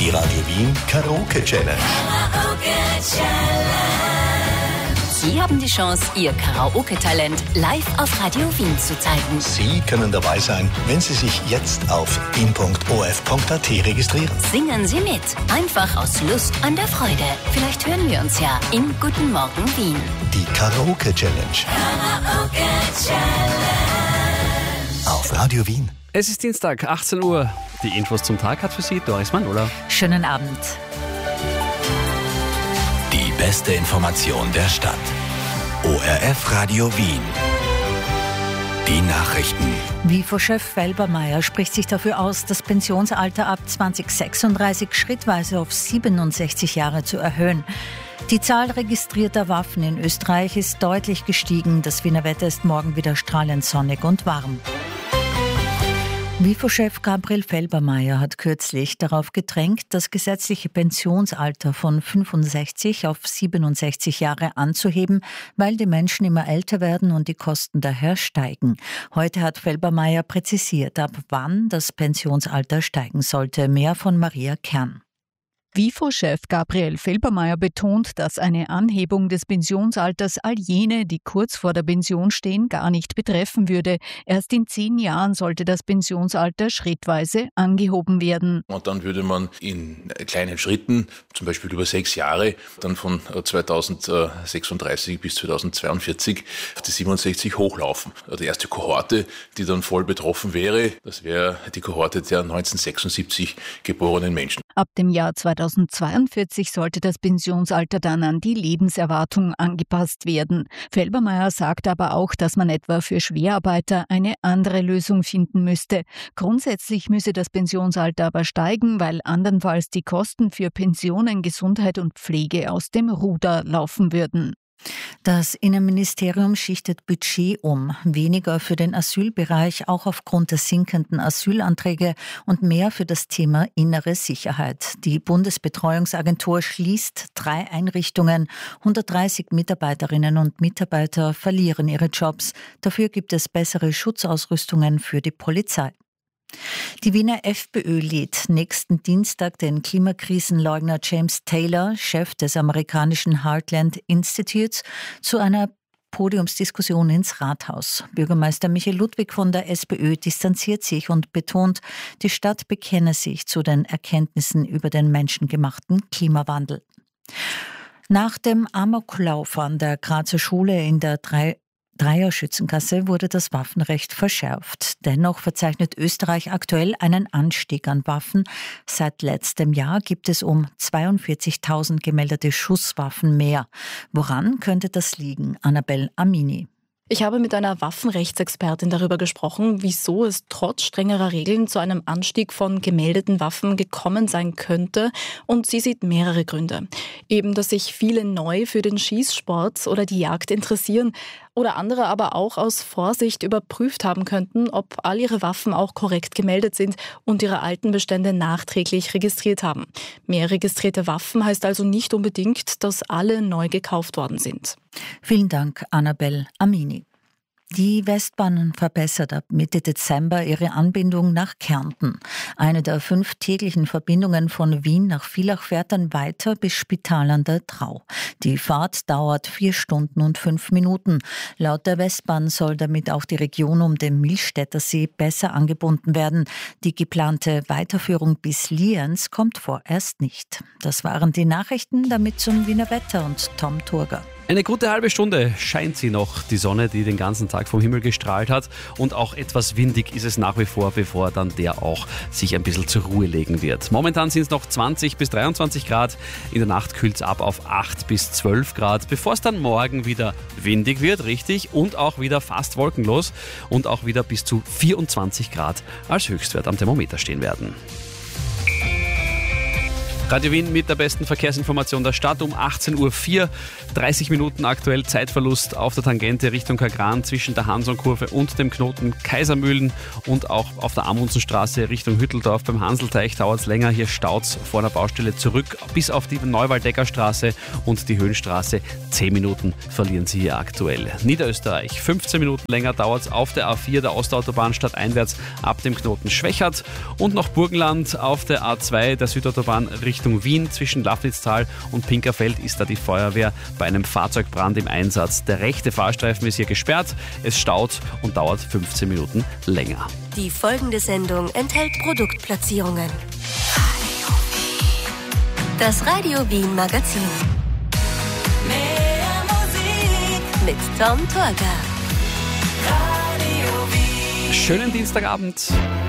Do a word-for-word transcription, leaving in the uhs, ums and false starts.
Die Radio Wien Karaoke Challenge. Sie haben die Chance, Ihr Karaoke-Talent live auf Radio Wien zu zeigen. Sie können dabei sein, wenn Sie sich jetzt auf wien punkt o f punkt a t registrieren. Singen Sie mit, einfach aus Lust an der Freude. Vielleicht hören wir uns ja im Guten Morgen Wien. Die Karaoke Challenge. Karaoke Challenge. Auf Radio Wien. Es ist Dienstag, achtzehn Uhr. Die Infos zum Tag hat für Sie Doris Manola. Schönen Abend. Die beste Information der Stadt. O R F Radio Wien. Die Nachrichten. WIFO-Chef Felbermayr spricht sich dafür aus, das Pensionsalter ab zwanzig sechsunddreißig schrittweise auf siebenundsechzig Jahre zu erhöhen. Die Zahl registrierter Waffen in Österreich ist deutlich gestiegen. Das Wiener Wetter ist morgen wieder strahlend sonnig und warm. WIFO-Chef Gabriel Felbermayr hat kürzlich darauf gedrängt, das gesetzliche Pensionsalter von fünfundsechzig auf siebenundsechzig Jahre anzuheben, weil die Menschen immer älter werden und die Kosten daher steigen. Heute hat Felbermayr präzisiert, ab wann das Pensionsalter steigen sollte. Mehr von Maria Kern. WIFO-Chef Gabriel Felbermayr betont, dass eine Anhebung des Pensionsalters all jene, die kurz vor der Pension stehen, gar nicht betreffen würde. Erst in zehn Jahren sollte das Pensionsalter schrittweise angehoben werden. Und dann würde man in kleinen Schritten, zum Beispiel über sechs Jahre, dann von zweitausendsechsunddreißig bis zweitausendzweiundvierzig auf die siebenundsechzig hochlaufen. Die erste Kohorte, die dann voll betroffen wäre, das wäre die Kohorte der neunzehnhundertsechsundsiebzig geborenen Menschen. Ab dem Jahr zweitausendzweiundvierzig sollte das Pensionsalter dann an die Lebenserwartung angepasst werden. Felbermayr sagt aber auch, dass man etwa für Schwerarbeiter eine andere Lösung finden müsste. Grundsätzlich müsse das Pensionsalter aber steigen, weil andernfalls die Kosten für Pensionen, Gesundheit und Pflege aus dem Ruder laufen würden. Das Innenministerium schichtet Budget um. Weniger für den Asylbereich, auch aufgrund der sinkenden Asylanträge und mehr für das Thema innere Sicherheit. Die Bundesbetreuungsagentur schließt drei Einrichtungen. hundertdreißig Mitarbeiterinnen und Mitarbeiter verlieren ihre Jobs. Dafür gibt es bessere Schutzausrüstungen für die Polizei. Die Wiener FPÖ lädt nächsten Dienstag den Klimakrisenleugner James Taylor, Chef des amerikanischen Heartland Institutes, zu einer Podiumsdiskussion ins Rathaus. Bürgermeister Michael Ludwig von der SPÖ distanziert sich und betont, die Stadt bekenne sich zu den Erkenntnissen über den menschengemachten Klimawandel. Nach dem Amoklauf an der Grazer Schule in der drei Dreierschützengasse wurde das Waffenrecht verschärft. Dennoch verzeichnet Österreich aktuell einen Anstieg an Waffen. Seit letztem Jahr gibt es um zweiundvierzigtausend gemeldete Schusswaffen mehr. Woran könnte das liegen? Annabel Amini. Ich habe mit einer Waffenrechtsexpertin darüber gesprochen, wieso es trotz strengerer Regeln zu einem Anstieg von gemeldeten Waffen gekommen sein könnte. Und sie sieht mehrere Gründe. Eben, dass sich viele neu für den Schießsport oder die Jagd interessieren oder andere aber auch aus Vorsicht überprüft haben könnten, ob all ihre Waffen auch korrekt gemeldet sind und ihre alten Bestände nachträglich registriert haben. Mehr registrierte Waffen heißt also nicht unbedingt, dass alle neu gekauft worden sind. Vielen Dank, Annabel Amini. Die Westbahn verbessert ab Mitte Dezember ihre Anbindung nach Kärnten. Eine der fünf täglichen Verbindungen von Wien nach Villach fährt dann weiter bis Spital an der Drau. Die Fahrt dauert vier Stunden und fünf Minuten. Laut der Westbahn soll damit auch die Region um den Millstätter See besser angebunden werden. Die geplante Weiterführung bis Lienz kommt vorerst nicht. Das waren die Nachrichten, damit zum Wiener Wetter und Tom Turger. Eine gute halbe Stunde scheint sie noch, die Sonne, die den ganzen Tag vom Himmel gestrahlt hat. Und auch etwas windig ist es nach wie vor, bevor dann der auch sich ein bisschen zur Ruhe legen wird. Momentan sind es noch zwanzig bis dreiundzwanzig Grad. In der Nacht kühlt es ab auf acht bis zwölf Grad, bevor es dann morgen wieder windig wird, richtig, und auch wieder fast wolkenlos und auch wieder bis zu vierundzwanzig Grad als Höchstwert am Thermometer stehen werden. Radio Wien mit der besten Verkehrsinformation der Stadt um achtzehn Uhr vier. dreißig Minuten aktuell Zeitverlust auf der Tangente Richtung Kagran zwischen der Hansonkurve und dem Knoten Kaisermühlen und auch auf der Amundsenstraße Richtung Hütteldorf beim Hanselteich dauert es länger. Hier staut's vor der Baustelle zurück bis auf die Neuwaldecker-Straße und die Höhenstraße. zehn Minuten verlieren Sie hier aktuell. Niederösterreich fünfzehn Minuten länger dauert es auf der A vier der Ostautobahn stadteinwärts ab dem Knoten Schwächert und noch Burgenland auf der A zwei der Südautobahn Richtung Wien zwischen Lafnitztal und Pinkerfeld ist da die Feuerwehr bei einem Fahrzeugbrand im Einsatz. Der rechte Fahrstreifen ist hier gesperrt, es staut und dauert fünfzehn Minuten länger. Die folgende Sendung enthält Produktplatzierungen. Das Radio Wien Magazin. Mehr Musik mit Tom Torger. Schönen Dienstagabend.